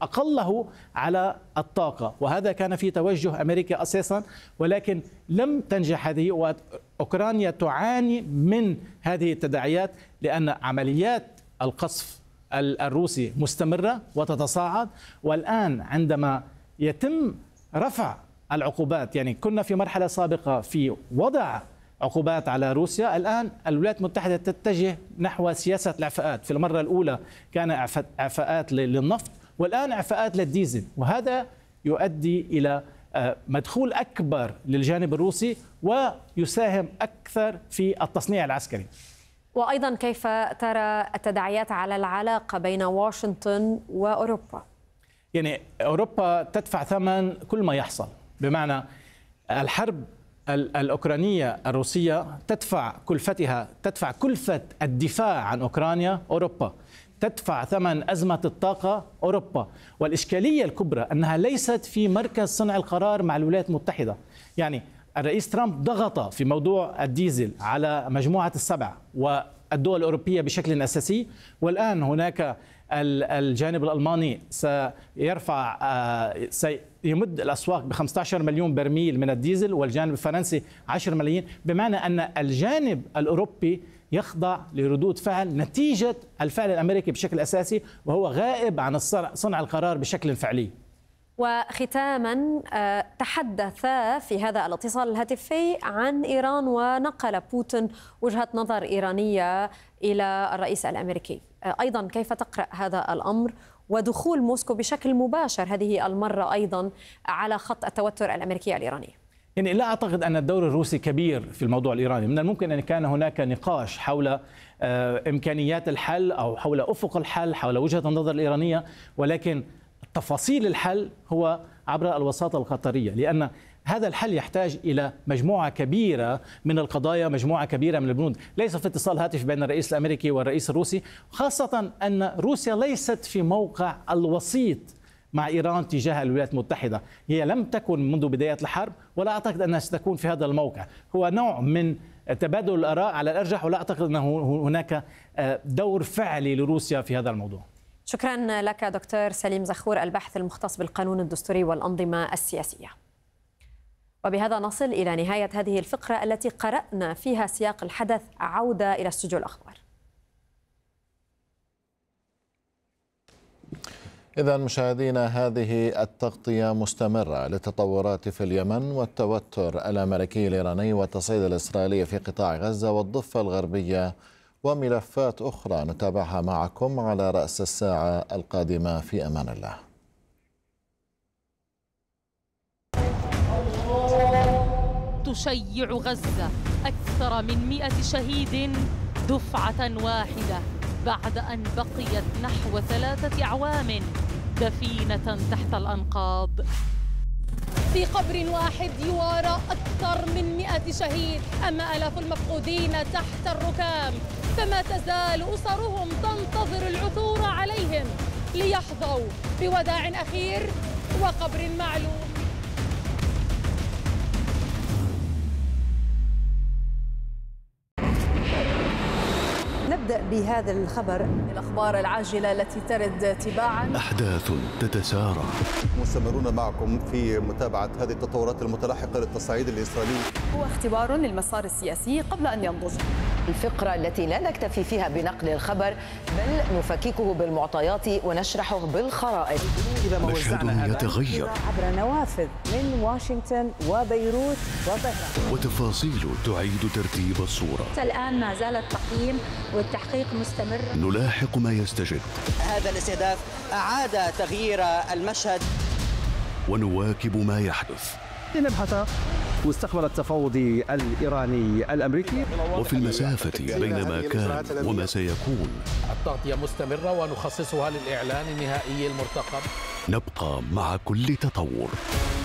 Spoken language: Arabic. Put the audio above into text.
أقله على الطاقة، وهذا كان في توجه أمريكا أساسا، ولكن لم تنجح هذه، وأوكرانيا تعاني من هذه التداعيات لأن عمليات القصف الروسي مستمرة وتتصاعد. والآن عندما يتم رفع العقوبات، يعني كنا في مرحلة سابقة في وضع عقوبات على روسيا، الآن الولايات المتحدة تتجه نحو سياسة الإعفاءات. في المرة الأولى كان إعفاءات للنفط، والآن إعفاءات للديزل، وهذا يؤدي إلى مدخول أكبر للجانب الروسي ويساهم أكثر في التصنيع العسكري. وأيضا كيف ترى التداعيات على العلاقة بين واشنطن وأوروبا؟ يعني أوروبا تدفع ثمن كل ما يحصل، بمعنى الحرب الأوكرانية الروسية تدفع كلفة الدفاع عن أوكرانيا أوروبا، تدفع ثمن أزمة الطاقة أوروبا، والإشكالية الكبرى أنها ليست في مركز صنع القرار مع الولايات المتحدة. يعني الرئيس ترامب ضغط في موضوع الديزل على مجموعة السبع والدول الأوروبية بشكل أساسي، والآن هناك الجانب الألماني سيمد الأسواق ب 15 مليون برميل من الديزل، والجانب الفرنسي 10 ملايين، بمعنى أن الجانب الأوروبي يخضع لردود فعل نتيجة الفعل الأمريكي بشكل أساسي، وهو غائب عن صنع القرار بشكل فعلي. وختاما، تحدث في هذا الاتصال الهاتفي عن إيران، ونقل بوتين وجهة نظر إيرانية إلى الرئيس الأمريكي. أيضا كيف تقرأ هذا الأمر ودخول موسكو بشكل مباشر هذه المرة أيضا على خط التوتر الأمريكي الإيراني؟ يعني لا أعتقد أن الدور الروسي كبير في الموضوع الإيراني. من الممكن أن كان هناك نقاش حول إمكانيات الحل أو حول أفق الحل، حول وجهة النظر الإيرانية، ولكن تفاصيل الحل هو عبر الوساطة القطرية، لأن هذا الحل يحتاج إلى مجموعة كبيرة من القضايا، مجموعة كبيرة من البنود. ليس في اتصال هاتف بين الرئيس الأمريكي والرئيس الروسي، خاصة أن روسيا ليست في موقع الوسيط مع إيران تجاه الولايات المتحدة. هي لم تكن منذ بداية الحرب، ولا أعتقد أنها ستكون في هذا الموقع. هو نوع من تبادل الآراء على الأرجح، ولا أعتقد أن هناك دور فعلي لروسيا في هذا الموضوع. شكرا لك دكتور سليم زخور، الباحث المختص بالقانون الدستوري والأنظمة السياسية. وبهذا نصل إلى نهاية هذه الفقرة التي قرأنا فيها سياق الحدث. عودة إلى استوديو الأخبار. إذا مشاهدينا، هذه التغطية مستمرة للتطورات في اليمن والتوتر الأمريكي الإيراني والتصعيد الإسرائيلي في قطاع غزة والضفة الغربية، وملفات أخرى نتابعها معكم على رأس الساعة القادمة. في أمان الله. تشيع غزة أكثر من 100 شهيد دفعة واحدة بعد أن بقيت نحو 3 أعوام دفينة تحت الأنقاض. في قبر واحد يوارى أكثر من 100 شهيد، أما آلاف المفقودين تحت الركام، فما تزال أسرهم تنتظر العثور عليهم ليحظوا بوداع أخير وقبر معلوم. نبدأ بهذا الخبر، الأخبار العاجلة التي ترد تباعا. أحداث تتسارع. مستمرون معكم في متابعة هذه التطورات المتلاحقة للتصعيد الإسرائيلي. هو اختبار للمسار السياسي قبل أن ينضج. الفقرة التي لا نكتفي فيها بنقل الخبر، بل نفككه بالمعطيات ونشرحه بالخرائط. مشهد يتغير عبر نوافذ من واشنطن وبيروت وطهران، وتفاصيل تعيد ترتيب الصورة. الآن ما زال التقييم والتحقيق مستمر. نلاحق ما يستجد. هذا الاستهداف أعاد تغيير المشهد، ونواكب ما يحدث. لنبحث مستقبل التفاوض الإيراني الأمريكي، وفي المسافة بين ما كان وما سيكون. التغطية مستمرة ونخصصها للإعلان النهائي المرتقب. نبقى مع كل تطور.